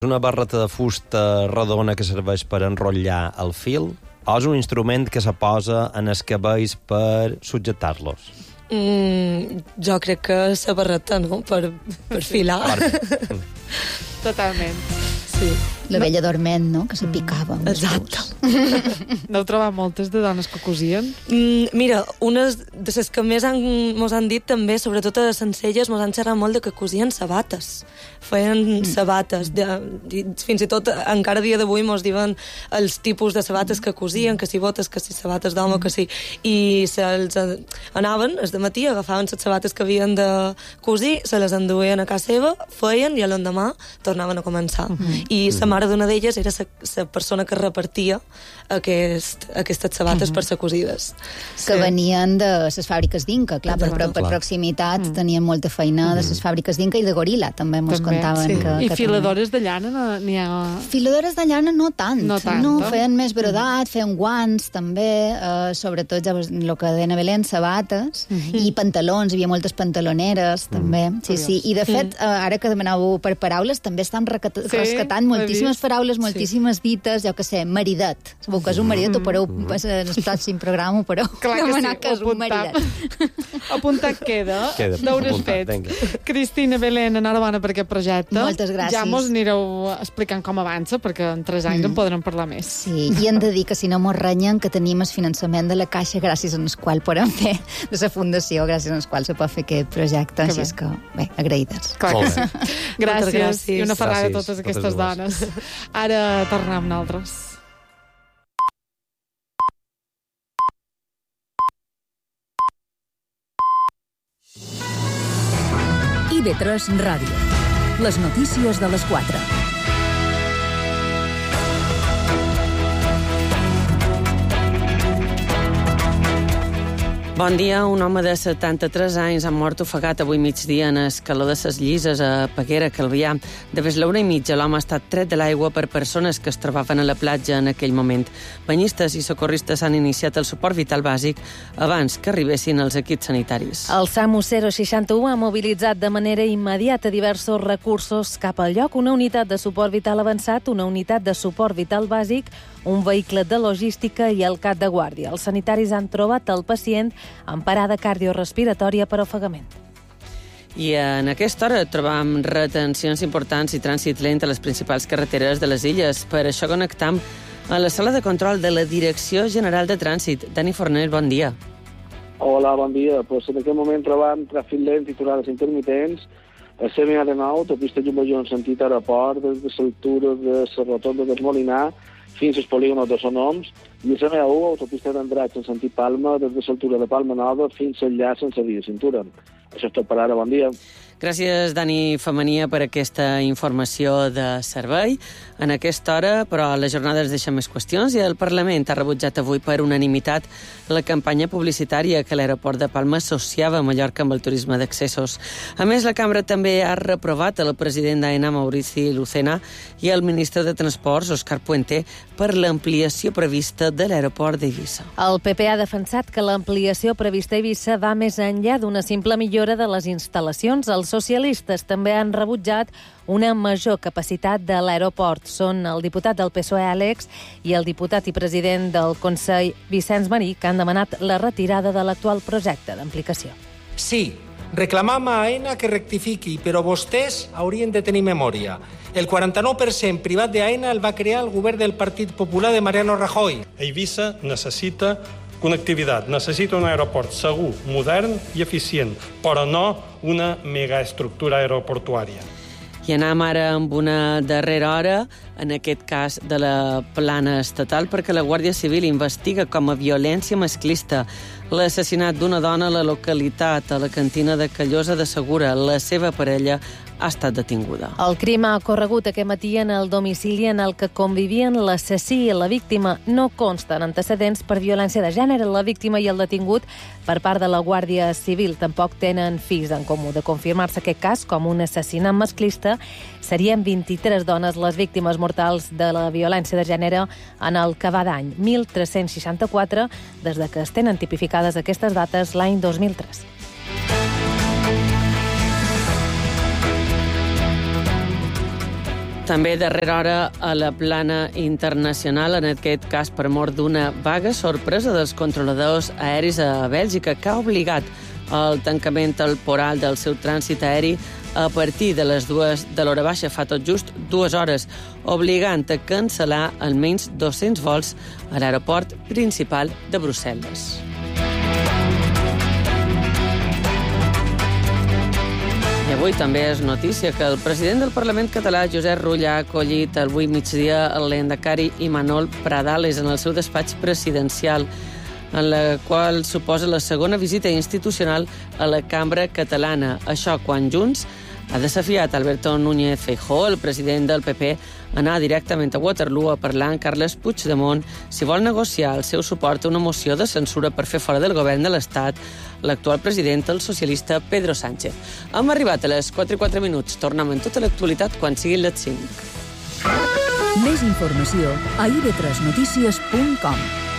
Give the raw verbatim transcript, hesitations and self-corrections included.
Una barreta de fusta rodona que serveix per enrotllar el fil o és un instrument que se posa en els cabells per subjectar-los? Mm, jo crec que la barreta, no?, per, per filar. Totalment. Sí. La vella dorment, no?, que se picava. Exacte. N'heu trobat moltes de dones que cosien? Mm, mira, unes de les que més han, mos han dit també, sobretot a les Sencelles, mos han xerrat molt de que cosien sabates. Feien sabates. De, fins i tot, encara a dia d'avui, mos diuen els tipus de sabates que cosien, que si botes, que si sabates d'home, que si... I se'ls anaven, es de matí, agafaven les sabates que havien de cosir, se les enduien a casa seva, feien i l'endemà tornaven a començar. Mm-hmm. I la mare d'una d'elles era la persona que repartia aquest, aquestes sabates mm-hmm. per ser cosides. Que sí. Venien de les fàbriques d'Inca, clar, per, per, per proximitat mm. tenien molta feina de les fàbriques d'Inca i de goril·la, també mos també, contaven. Sí. Que, I que filadores de llana n'hi ha... Filadores de llana no tant. No tant, no, no? Feien més brodat, feien guants, també, eh, sobretot, ja el que deia Belén, sabates, mm-hmm. i pantalons, hi havia moltes pantaloneres, mm. també. Sí, sí. I, de fet, eh, ara que demanàveu per paraules, també estan recat- sí, rescatant moltíssimes paraules, moltíssimes sí. dites, jo que sé, maridet. Sabeu que és un maridet, ho pareu, en el pròxim programa ho pareu. Clar que sí, que és un maridet. Apuntat queda. Queda Deures fet. Cristina, Belén, enhorabona per aquest projecte. Moltes gràcies. Ja mos anireu explicant com avança, perquè en tres anys mm. en podrem parlar més. Sí, i hem de dir que si no mos renyen, que tenim el finançament de la Caixa gràcies al qual podem fer, de la Fundació, gràcies al qual se pot fer aquest projecte. Que Així bé. És que, bé, agraïdes. Clar que sí. Gràcies. gràcies. I una ferrada a totes aquestes dones. Ara tornem amb nosaltres. I ve tres Ràdio. Les notícies de les quatre. Bon dia. Un home de setanta-tres anys ha mort ofegat avui migdia en el calor de ses Llises a Peguera, Calvià. De ves l'una i mitja, l'home ha estat tret de l'aigua per persones que es trobaven a la platja en aquell moment. Banyistes i socorristes han iniciat el suport vital bàsic abans que arribessin els equips sanitaris. El SAMU zero seixanta u ha mobilitzat de manera immediata diversos recursos cap al lloc, una unitat de suport vital avançat, una unitat de suport vital bàsic, un vehicle de logística i el cap de guàrdia. Els sanitaris han trobat el pacient amb parada cardiorrespiratòria per ofegament. I en aquesta hora trobam retencions importants i trànsit lent a les principals carreteres de les illes. Per això connectam a la sala de control de la Direcció General de Trànsit. Dani Fornell, bon dia. Hola, bon dia. Pues en aquest moment trobam tràfic lent i aturades intermitents a C M A de nou, autopista Llumajor en sentit aeroport, des de l'altura de la rotonda del Molinar fins als polígonos de Sonoms, i a C M A u, autopista d'Andratx en sentit Palma, des de l'altura de Palma Nova fins allà sense via cintura. Això és tot per ara, bon dia. Gràcies, Dani Femenia, per aquesta informació de servei. En aquesta hora, però, la jornada es deixa més qüestions i el Parlament ha rebutjat avui per unanimitat la campanya publicitària que l'aeroport de Palma associava a Mallorca amb el turisme d'accessos. A més, la Cambra també ha reprovat el president d'AENA, Maurici Lucena, i el ministre de Transports, Òscar Puente, per l'ampliació prevista de l'aeroport d'Eivissa. El P P ha defensat que l'ampliació prevista a Eivissa va més enllà d'una simple millora de les instal·lacions. Els socialistes també han rebutjat una major capacitat de l'aeroport. Són el diputat del P S O E, Àlex, i el diputat i president del Consell, Vicenç Marí, que han demanat la retirada de l'actual projecte d'ampliació. Sí, reclamam a AENA que rectifiqui, però vostès haurien de tenir memòria. El quaranta-nou per cent privat d'AENA el va crear el govern del Partit Popular de Mariano Rajoy. Eivissa necessita connectivitat, necessita un aeroport segur, modern i eficient, però no una megaestructura aeroportuària. I anem ara amb una darrera hora, en aquest cas de la plana estatal, perquè la Guàrdia Civil investiga com a violència masclista l'assassinat d'una dona a la localitat, a la cantina de Callosa de Segura. La seva parella ha estat detinguda. El crim ha ocorregut aquest matí en el domicili en el que convivien l'assassí i la víctima. No consten antecedents per violència de gènere. La víctima i el detingut per part de la Guàrdia Civil tampoc tenen fills en comú. De confirmar-se aquest cas com un assassinat masclista, serien vint-i-tres dones les víctimes mortals de la violència de gènere en el que va d'any mil tres-cents seixanta-quatre, des de que es tenen tipificades aquestes dates l'any dos mil tres. També darrera hora a la plana internacional, en aquest cas per mort d'una vaga sorpresa dels controladors aeris a Bèlgica, que ha obligat el tancament temporal del seu trànsit aeri a partir de les dues de l'hora baixa, fa tot just dues hores, obligant a cancel·lar almenys dos-cents vols a l'aeroport principal de Brussel·les. I avui també és notícia que el president del Parlament català, Josep Rull, ha acollit avui migdia el lehendakari Imanol Pradales en el seu despatx presidencial, en la qual suposa la segona visita institucional a la cambra catalana. Això quan Junts ha desafiat Alberto Núñez Feijóo, el president del P P, a anar directament a Waterloo a parlar amb Carles Puigdemont si vol negociar el seu suport a una moció de censura per fer fora del govern de l'Estat l'actual president, el socialista Pedro Sánchez. Hem arribat a les quatre i quatre minuts. Tornem en tota l'actualitat quan siguin les cinc. Més informació a i ve tres notícies punt com.